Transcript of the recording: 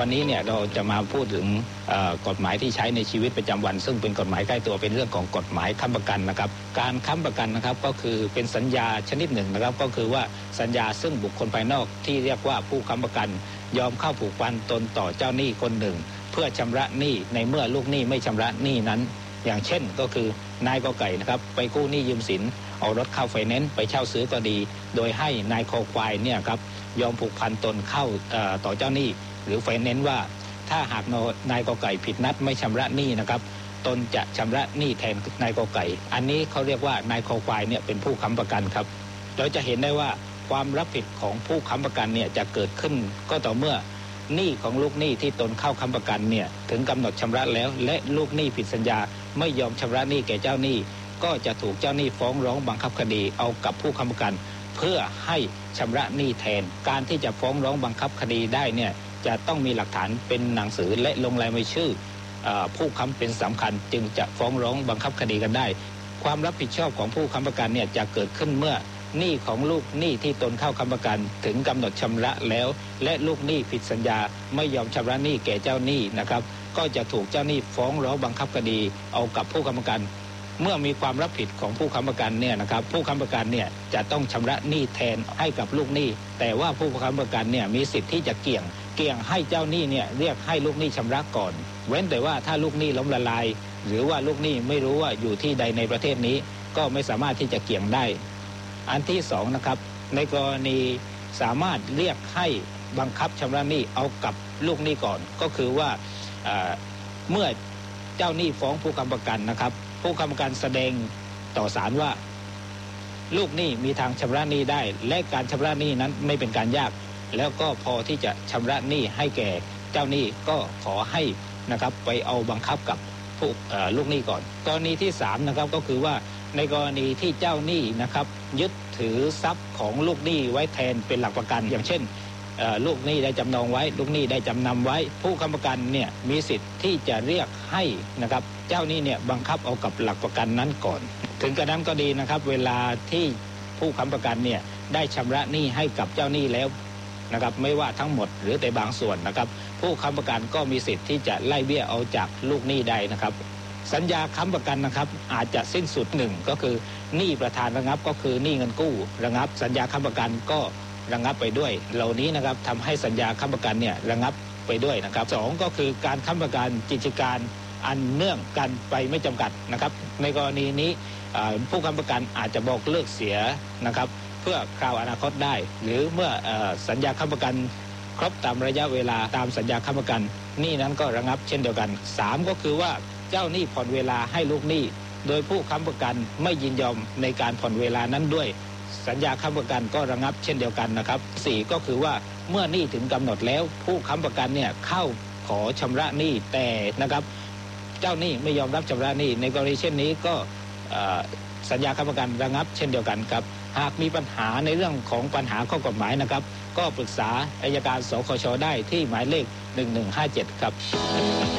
วันนี้เนี่ยเราจะมาพูดถึงกฎหมายที่ใช้ในชีวิตประจำวันซึ่งเป็นกฎหมายใกล้ตัวเป็นเรื่องของกฎหมายค้ำประกันนะครับการค้ำประกันนะครับก็คือเป็นสัญญาชนิดหนึ่งนะครับก็คือว่าสัญญาซึ่งบุคคลภายนอกที่เรียกว่าผู้ค้ำประกันยอมเข้าผูกพันตนต่อเจ้าหนี้คนหนึ่งเพื่อชำระหนี้ในเมื่อลูกหนี้ไม่ชำระหนี้นั้นอย่างเช่นก็คือนายกอไก่นะครับไปกู้หนี้ยืมสินเอารถเข้าไฟแนนซ์ไปเช่าซื้อก็ดีโดยให้นายคอควายเนี่ยครับยอมผูกพันตนเข้าต่อเจ้าหนี้หรือไฟแนนซ์ว่าถ้าหากนายกอไก่ผิดนัดไม่ชำระหนี้นะครับตนจะชำระหนี้แทนนายกอไก่อันนี้เขาเรียกว่านายคอควายเนี่ยเป็นผู้ค้ำประกันครับเราจะเห็นได้ว่าความรับผิดของผู้ค้ำประกันเนี่ยจะเกิดขึ้นก็ต่อเมื่อหนี้ของลูกหนี้ที่ตนเข้าค้ำประกันเนี่ยถึงกำหนดชำระแล้วและลูกหนี้ผิดสัญญาไม่ยอมชำระหนี้แก่เจ้าหนี้ก็จะถูกเจ้าหนี้ฟ้องร้องบังคับคดีเอากับผู้ค้ำประกันเพื่อให้ชำระหนี้แทนการที่จะฟ้องร้องบังคับคดีได้เนี่ยจะต้องมีหลักฐานเป็นหนังสือและลงลายมือชื่อผู้ค้ำเป็นสำคัญจึงจะฟ้องร้องบังคับคดีกันได้ความรับผิดชอบของผู้ค้ำประกันเนี่ยจะเกิดขึ้นเมื่อหนี้ของลูกหนี้ที่ตนเข้าค้ำประกันถึงกำหนดชำระแล้วและลูกหนี้ผิดสัญญาไม่ยอมชำระหนี้แก่เจ้าหนี้นะครับก็จะถูกเจ้าหนี้ฟ้องร้องบังคับคดีเอากับผู้ค้ำประกันเมื่อมีความรับผิดของผู้ค้ำประกันเนี่ยนะครับผู้ค้ำประกันเนี่ยจะต้องชำระหนี้แทนให้กับลูกหนี้แต่ว่าผู้ค้ำประกันเนี่ยมีสิทธิ์ที่จะเกี่ยงให้เจ้าหนี้เนี่ยเรียกให้ลูกหนี้ชำระก่อนเว้นแต่ว่าถ้าลูกหนี้ล้มละลายหรือว่าลูกหนี้ไม่รู้ว่าอยู่ที่ใดในประเทศนี้ก็ไม่สามารถที่จะเกี่ยงได้อันที่สองนะครับในกรณีสามารถเรียกให้บังคับชำระหนี้เอากับลูกหนี้ก่อนก็คือว่าเมื่อเจ้าหนี้ฟ้องผู้ค้ำประกันนะครับผู้ค้ำประกันแสดงต่อศาลว่าลูกหนี้มีทางชำระหนี้ได้และการชำระหนี้นั้นไม่เป็นการยากแล้วก็พอที่จะชำระหนี้ให้แก่เจ้าหนี้ก็ขอให้นะครับไปเอาบังคับกับผู้ลูกหนี้ก่อนกรณีที่3นะครับก็คือว่าในกรณีที่เจ้าหนี้นะครับยึดถือทรัพย์ของลูกหนี้ไว้แทนเป็นหลักประกันอย่างเช่นลูกหนี้ได้จำนองไว้ลูกหนี้ได้จำนำไว้ผู้ค้ำประกันเนี่ยมีสิทธิ์ที่จะเรียกให้นะครับเจ้าหนี้เนี่ยบังคับเอากับหลักประกันนั้นก่อนถึงกระนั้นก็ดีนะครับเวลาที่ผู้ค้ำประกันเนี่ยได้ชำระหนี้ให้กับเจ้าหนี้แล้วนะครับไม่ว่าทั้งหมดหรือแต่บางส่วนนะครับผู้ค้ำประกันก็มีสิทธิ์ที่จะไล่เบี้ยเอาจากลูกหนี้ได้นะครับสัญญาค้ำประกันนะครับอาจจะสิ้นสุดหนึ่งก็คือหนี้ประธานระงับก็คือหนี้เงินกู้ระงับสัญญาค้ำประกันก็ระงับไปด้วยเหล่านี้นะครับทำให้สัญญาค้ำประกันเนี่ยระงับไปด้วยนะครับสองก็คือการค้ำประกันกิจการอันเนื่องกันไปไม่จำกัดนะครับในกรณีนี้ผู้ค้ำประกันอาจจะบอกเลิกเสียนะครับเพื่อคราวอนาคตได้หรือเมื่อสัญญาค้ำประกันครบตามระยะเวลาตามสัญญาค้ำประกันหนี้นั้นก็ระงับเช่นเดียวกัน3ก็คือว่าเจ้าหนี้ผ่อนเวลาให้ลูกหนี้โดยผู้ค้ำประกันไม่ยินยอมในการผ่อนเวลานั้นด้วยสัญญาค้ำประกันก็ระงับเช่นเดียวกันนะครับ4ก็คือว่าเมื่อหนี้ถึงกำหนดแล้วผู้ค้ำประกันเนี่ยเข้าขอชำระหนี้แต่นะครับเจ้าหนี้ไม่ยอมรับชำระหนี้ในกรณีเช่นนี้ก็สัญญาค้ำประกันระงับเช่นเดียวกันครับหากมีปัญหาในเรื่องของปัญหาข้อกฎหมายนะครับก็ปรึกษาอัยการสคช.ได้ที่หมายเลข1157ครับ